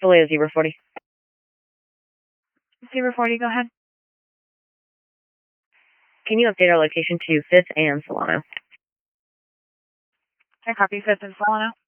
Vallejo 040. 040, go ahead. Can you update our location to 5th and Solano? I copy 5th and Solano.